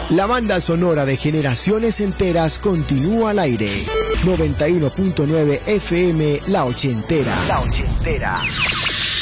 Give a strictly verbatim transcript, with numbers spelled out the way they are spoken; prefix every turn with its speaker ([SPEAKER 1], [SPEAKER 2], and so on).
[SPEAKER 1] La banda sonora de generaciones enteras continúa al aire. noventa y uno punto nueve F M La Ochentera.
[SPEAKER 2] La Ochentera.